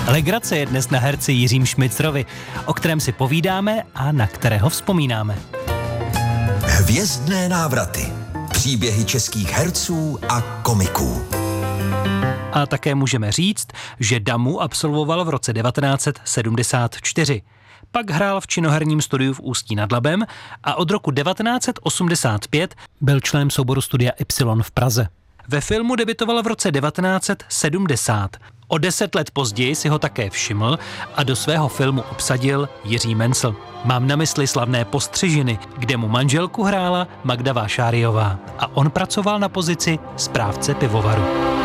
Legrace je dnes na herci Jiřím Šmicrovi, o kterém si povídáme a na kterého vzpomínáme. Hvězdné návraty. Příběhy českých herců a komiků. A také můžeme říct, že Damu absolvoval v roce 1974. Pak hrál v činoherním studiu v Ústí nad Labem a od roku 1985 byl členem souboru Studia Y v Praze. Ve filmu debutoval v roce 1970. O 10 let později si ho také všiml a do svého filmu obsadil Jiří Mencl. Mám na mysli slavné Postřižiny, kde mu manželku hrála Magda Vášáriová a on pracoval na pozici správce pivovaru.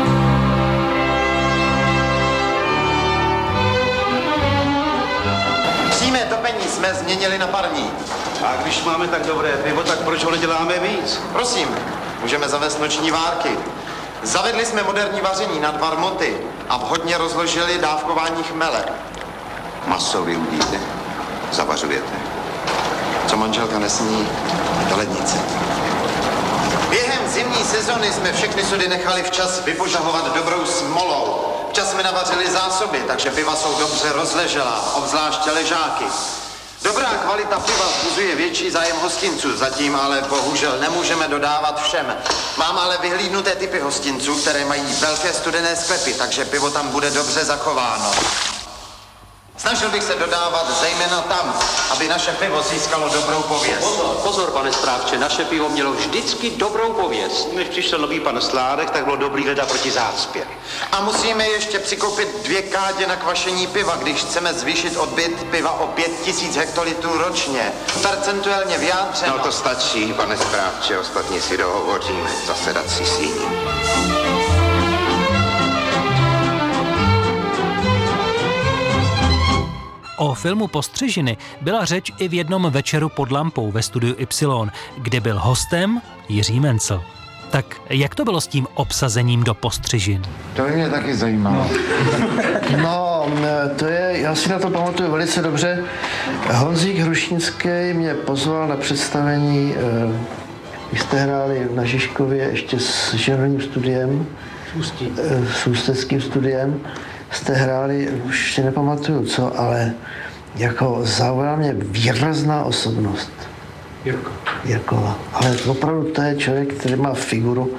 Přímé topení jsme změnili na parní. A když máme tak dobré pivo, tak proč ho neděláme víc? Prosím, můžeme zavést noční várky. Zavedli jsme moderní vaření na 2 rmoty a vhodně rozložili dávkování chmele. Maso vyudíte, zavařujete. Co manželka nesní, do lednice. Během zimní sezony jsme všechny sudy nechali včas vypožahovat dobrou smolou. Včas jsme navařili zásoby, takže piva jsou dobře rozleželá, obzvláště ležáky. Dobrá kvalita piva vzbuzuje větší zájem hostinců, zatím ale bohužel nemůžeme dodávat všem. Mám ale vyhlídnuté typy hostinců, které mají velké studené sklepy, takže pivo tam bude dobře zachováno. Snažil bych se dodávat zejména tam, aby naše pivo získalo dobrou pověst. Pozor, pane správče, naše pivo mělo vždycky dobrou pověst. Když přišel nový pan Sládek, tak bylo dobrý leda proti zácpě. A musíme ještě přikoupit 2 kádě na kvašení piva, když chceme zvýšit odbyt piva o 5000 hektolitrů ročně. Percentuálně vyjádřeno. No to stačí, pane správče, ostatní si dohovoříme. Zasedací síní. O filmu Postřižiny byla řeč i v jednom večeru pod lampou ve studiu Y, kde byl hostem Jiří Mencl. Tak jak to bylo s tím obsazením do Postřižin? To by mě taky zajímalo. No, to je, já si na to pamatuju velice dobře. Honzík Hrušínský mě pozval na představení, když jste hráli na Žižkově ještě s živným studiem, s ústeckým studiem, jste hráli, už si nepamatuju co, ale jako zaujala mě výrazná osobnost. Jirkova. Ale opravdu to je člověk, který má figuru.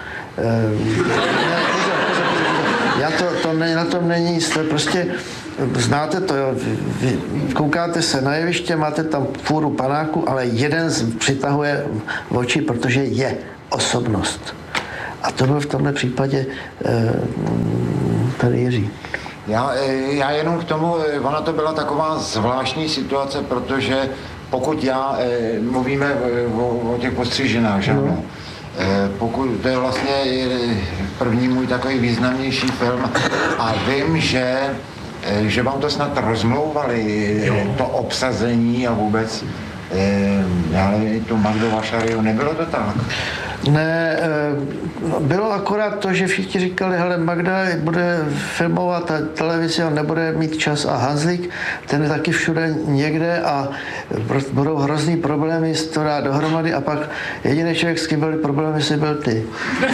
Na tom není jisté. Prostě znáte to, jo. Vy koukáte se na jeviště, máte tam fůru panáku, ale jeden přitahuje v oči, protože je osobnost. A to byl v tomhle případě tady Jiří. Já jenom k tomu, ona to byla taková zvláštní situace, protože pokud mluvíme o těch Postřižinách, že ano? Pokud to je vlastně první můj takový významnější film a vím, že vám to snad rozmlouvali, to obsazení a vůbec, ale tu Magdu Vášáriovou, nebylo to tak? Ne, bylo akorát to, že všichni říkali, hele, Magda bude filmovat televizi a nebude mít čas a Hanzlík, ten je taky všude někde a budou hrozný problémy s to dát dohromady a pak jediný člověk, s kým byly problémy, si byl ty.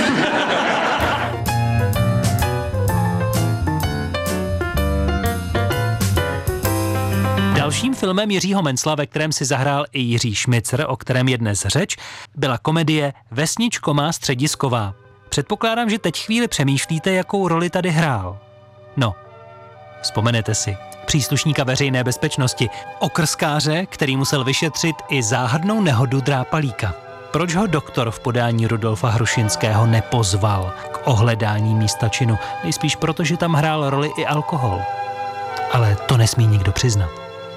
Dalším filmem Jiřího Mencla, ve kterém si zahrál i Jiří Šmicr, o kterém je dnes řeč, byla komedie Vesničko má středisková. Předpokládám, že teď chvíli přemýšlíte, jakou roli tady hrál. No, vzpomenete si. Příslušníka veřejné bezpečnosti, okrskáře, který musel vyšetřit i záhadnou nehodu drápalíka. Proč ho doktor v podání Rudolfa Hrušinského nepozval k ohledání místa činu? Nejspíš proto, že tam hrál roli i alkohol. Ale to nesmí nikdo přiznat.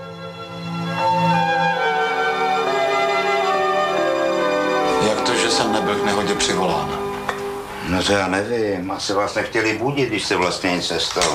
Jak to, že jsem nebyl k nehodě přivolán? No to já nevím, asi vás nechtěli budit, když se vlastně nic nestalo.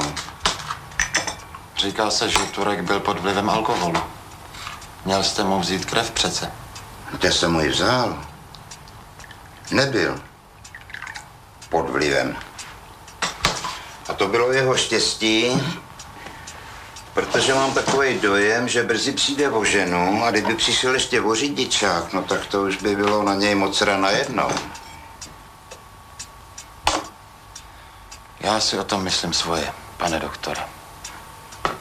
Říká se, že Turek byl pod vlivem alkoholu. Měl jste mu vzít krev přece. Já jsem mu ji vzal. Nebyl pod vlivem. A to bylo jeho štěstí, protože mám takový dojem, že brzy přijde o ženu a kdyby přišel ještě o řidičák, no tak to už by bylo na něj moc rana jednou. Já si o tom myslím svoje, pane doktore.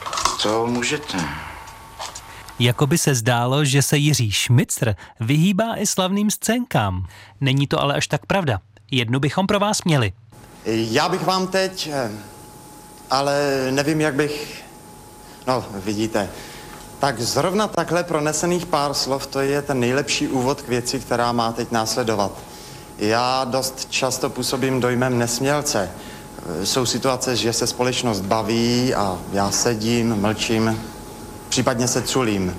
co můžete? Jako by se zdálo, že se Jiří Šmicr vyhýbá i slavným scénkám. Není to ale až tak pravda. Jednu bychom pro vás měli. Já bych vám teď, ale nevím, jak bych, no vidíte, tak zrovna takhle pronesených pár slov, to je ten nejlepší úvod k věci, která má teď následovat. Já dost často působím dojmem nesmělce. Jsou situace, že se společnost baví a já sedím, mlčím, případně se culím.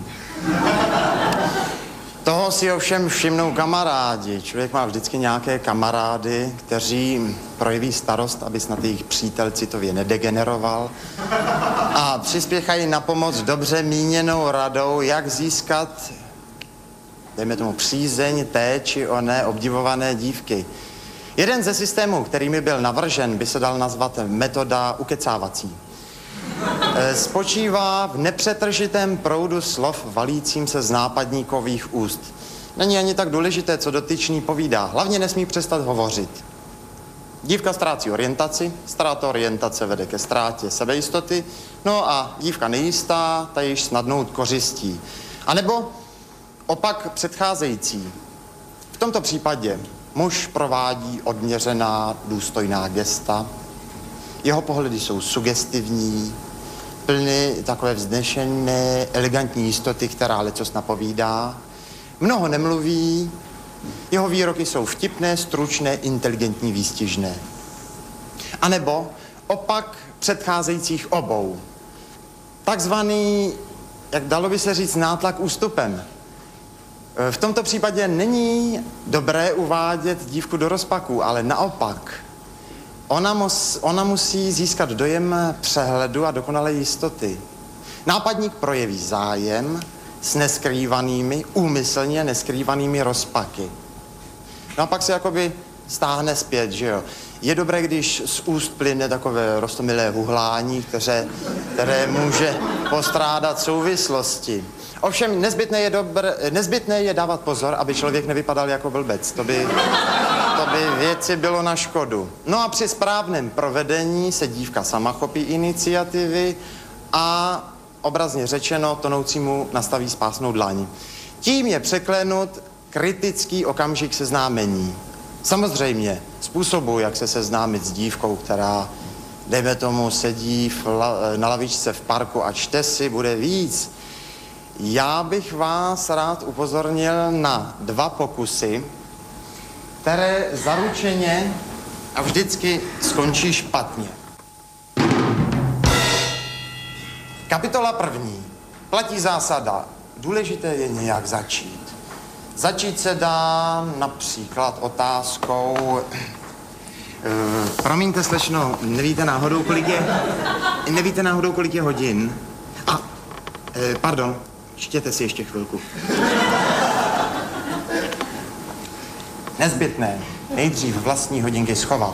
Toho si ovšem všimnou kamarádi. Člověk má vždycky nějaké kamarády, kteří projeví starost, aby snad jejich přítel citově nedegeneroval a přispěchají na pomoc dobře míněnou radou, jak získat, dejme tomu, přízeň té či oné obdivované dívky. Jeden ze systémů, který mi byl navržen, by se dal nazvat metoda ukecávací. Spočívá v nepřetržitém proudu slov valícím se z nápadníkových úst. Není ani tak důležité, co dotyčný povídá. Hlavně nesmí přestat hovořit. Dívka ztrácí orientaci, ztráta orientace vede ke ztrátě sebejistoty, no a dívka nejistá, ta již snadnou kořistí. A nebo opak předcházející. V tomto případě muž provádí odměřená, důstojná gesta. Jeho pohledy jsou sugestivní, plny takové vznešené, elegantní jistoty, která lecos napovídá. Mnoho nemluví, jeho výroky jsou vtipné, stručné, inteligentní, výstižné. A nebo opak předcházejících obou. Takzvaný, jak dalo by se říct, nátlak ústupem. V tomto případě není dobré uvádět dívku do rozpaků, ale naopak. Ona musí získat dojem přehledu a dokonalé jistoty. Nápadník projeví zájem s neskrývanými, úmyslně neskrývanými rozpaky. No a pak se jakoby stáhne zpět, že jo. Je dobré, když z úst plyne takové roztomilé huhlání, které může postrádat souvislosti. Ovšem nezbytné je dávat pozor, aby člověk nevypadal jako blbec. To by věci bylo na škodu. No a při správném provedení se dívka sama chopí iniciativy a obrazně řečeno tonoucímu nastaví spásnou dlaň. Tím je překlenut kritický okamžik seznámení. Samozřejmě způsobu, jak se seznámit s dívkou, která, dejme tomu, sedí na lavičce v parku a čte si, bude víc. Já bych vás rád upozornil na 2 pokusy, které zaručeně a vždycky skončí špatně. Kapitola 1. Platí zásada. Důležité je nějak začít. Začít se dá například otázkou... promiňte, slečno, nevíte náhodou, kolik je hodin? Pardon, čtěte si ještě chvilku. Nezbytné. Nejdřív vlastní hodinky schovat.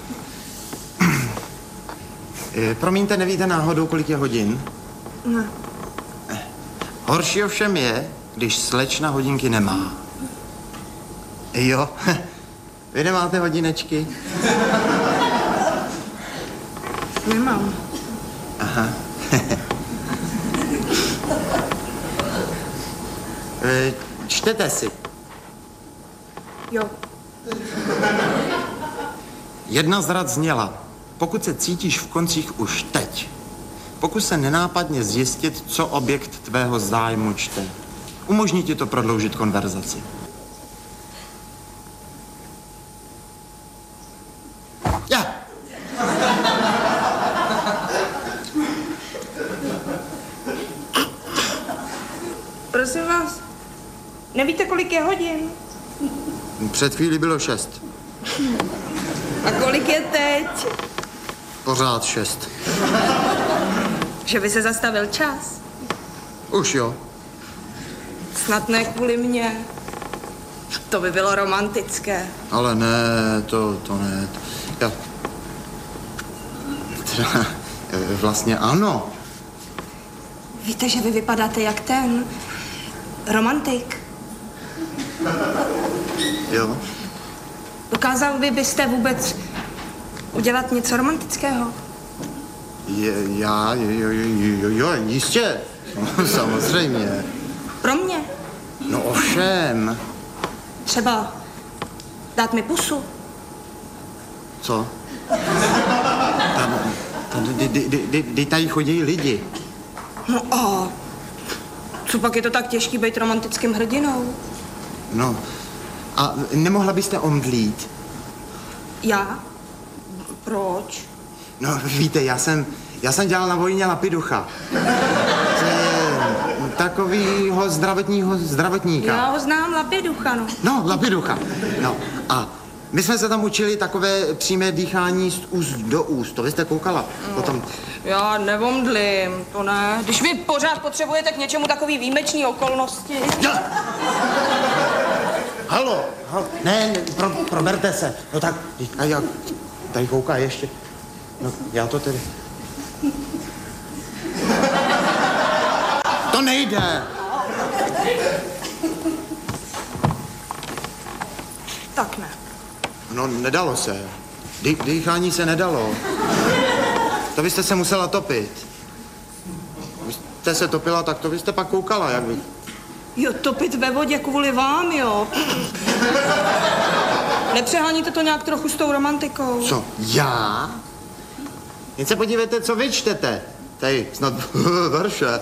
Promiňte, nevíte náhodou, kolik je hodin? Ne. Horší ovšem je, když slečna hodinky nemá. Jo, vy nemáte hodinečky? Nemám. Aha. Čtete si. Jo. Jedna z rad zněla, pokud se cítíš v koncích už teď, pokus se nenápadně zjistit, co objekt tvého zájmu čte. Umožní ti to prodloužit konverzaci. Ja. Prosím vás, nevíte, kolik je hodin? Před chvílí bylo 6. A kolik je teď? Pořád 6. Že by se zastavil čas? Už jo. Snad ne kvůli mně. To by bylo romantické. Ale ne, to ne. Já... Teda, vlastně ano. Víte, že vy vypadáte jak ten romantik. Jo. Dokázal byste vůbec udělat něco romantického? Jo, jistě. Samozřejmě. Pro mě. No ovšem. Třeba dát mi pusu. Co? Tady chodí lidi. No a co pak je to tak těžký být romantickým hrdinou? No, a nemohla byste omdlít? Já? Proč? No, víte, já jsem dělal na vojně lapiducha. To je takovýho zdravotníka. Já ho znám, Lapiducha, no. No, lapiducha. No, a my jsme se tam učili takové přímé dýchání z úst do úst. To vy jste koukala? Potom... Já nevomdlím, to ne. Když mi pořád potřebujete k něčemu takový výjimečný okolnosti. Ja! Halo, ne, proberte se. No tak, a já tady kouká ještě. No, já to tedy... To nejde. Tak ne. No, nedalo se. Dýchání se nedalo. To byste se musela topit. Kdybyste se topila, tak to byste pak koukala, jak by... Jo, topit ve vodě kvůli vám, jo. Nepřeháníte to nějak trochu s tou romantikou? Co, já? Jen se podívejte, co vy čtete. Tady snad verše.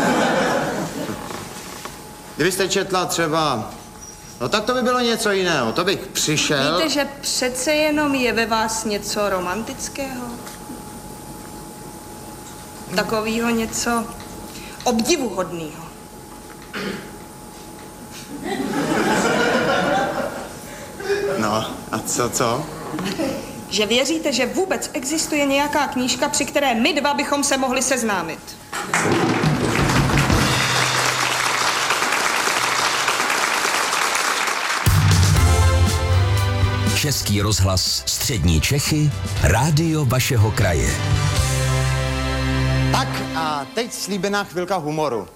Kdybyste četla třeba... No tak to by bylo něco jiného. To bych přišel... Víte, že přece jenom je ve vás něco romantického? Takovýho něco obdivuhodného. No, a co? Že věříte, že vůbec existuje nějaká knížka, při které my dva bychom se mohli seznámit. Český rozhlas Střední Čechy, rádio vašeho kraje. Tak a teď slíbená chvilka humoru.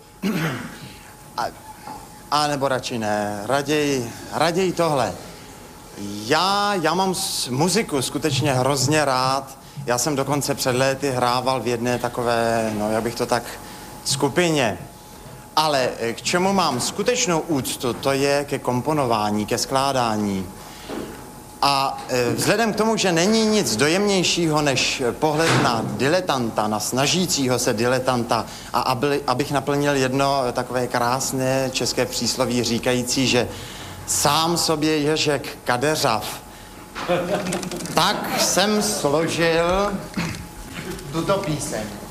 A nebo radši ne, raději tohle. Já mám muziku skutečně hrozně rád. Já jsem dokonce před léty hrával v jedné takové, no jak bych to tak, skupině. Ale k čemu mám skutečnou úctu, to je ke komponování, ke skládání. A vzhledem k tomu, že není nic dojemnějšího než pohled na diletanta, na snažícího se diletanta a abych naplnil jedno takové krásné české přísloví říkající, že sám sobě ježek kadeřav, tak jsem složil tuto píseň.